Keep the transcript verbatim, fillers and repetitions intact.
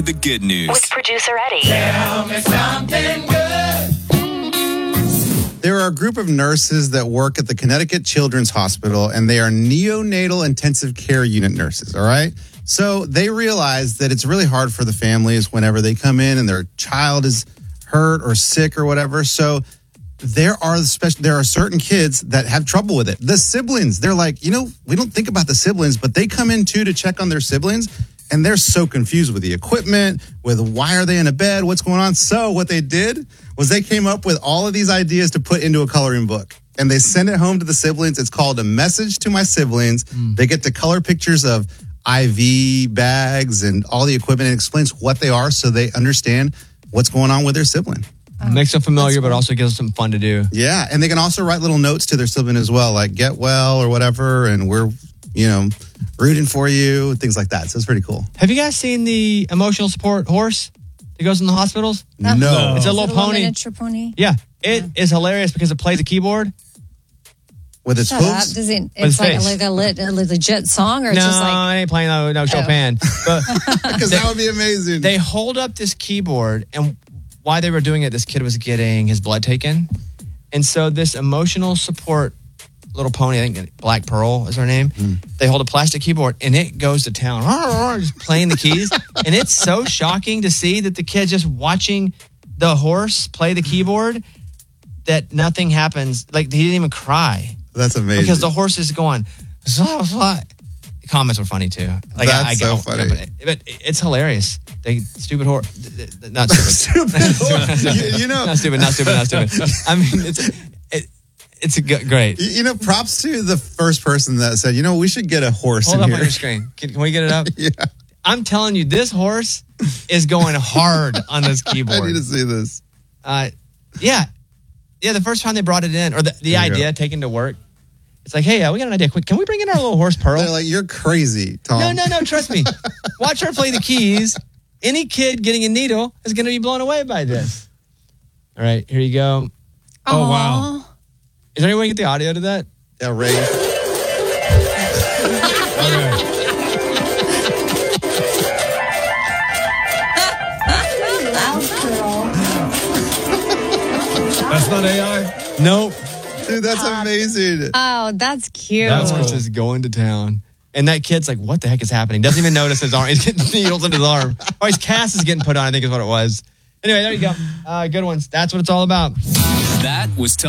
The good news. With producer Eddie. Tell me something good. There are a group of nurses that work at the Connecticut Children's Hospital, and they are neonatal intensive care unit nurses, all right? So they realize that it's really hard for the families whenever they come in and their child is hurt or sick or whatever. So there are special, there are certain kids that have trouble with it. The siblings, they're like, you know, we don't think about the siblings, but they come in too to check on their siblings, and they're so confused with the equipment, with why are they in a bed, what's going on. So what they did was they came up with all of these ideas to put into a coloring book, and they send it home to the siblings. It's called A Message to My Siblings. Mm. They get to color pictures of I V bags and all the equipment, and explains what they are so they understand what's going on with their sibling. Oh, makes them familiar, but also gives them something fun to do. Yeah, and they can also write little notes to their sibling as well, like get well or whatever, and we're, you know, rooting for you, things like that. So it's pretty cool. Have you guys seen the emotional support horse that goes in the hospitals? No. no. It's a Is little it a pony. miniature pony? Yeah, it yeah. is hilarious because it plays a keyboard. With its Shut hooves? Up. Does it, With it's like, face. like a, lit, a legit song, or it's no, just like... it ain't playing no, no Chopin. But Because that would be amazing. They hold up this keyboard, and while they were doing it, this kid was getting his blood taken. And so this emotional support little pony, I think Black Pearl is her name, mm. they hold a plastic keyboard, and it goes to town, just playing the keys. And it's so shocking to see that the kid's just watching the horse play the keyboard that nothing happens. Like, he didn't even cry. That's amazing. Because the horse is going, zlah, zlah. The comments were funny, too. Like, That's I, I so get, funny. But, but it's hilarious. They stupid horse. Not stupid. stupid horse. you, you know. Not stupid, not stupid, not stupid. I mean, it's... It, It's a g- great. You, you know, props to the first person that said, you know, we should get a horse Hold in up here. on your screen. Can, can we get it up? Yeah. I'm telling you, this horse is going hard on this keyboard. I need to see this. Uh, yeah. Yeah, the first time they brought it in, or the, the idea go. taken to work, it's like, hey, uh, we got an idea. Quick, can we bring in our little horse, Pearl? They're like, you're crazy, Tom. No, no, no, trust me. Watch her play the keys. Any kid getting a needle is going to be blown away by this. All right, here you go. Aww. Oh, wow. Is there any way to get the audio to that? Yeah, Ray. That's not A I? Nope. Dude, that's amazing. Oh, that's cute. That horse is going to town. And that kid's like, what the heck is happening? Doesn't even notice his arm. He's getting needles in his arm. Or his cast is getting put on, I think is what it was. Anyway, there you go. Uh, good ones. That's what it's all about. That was Tom.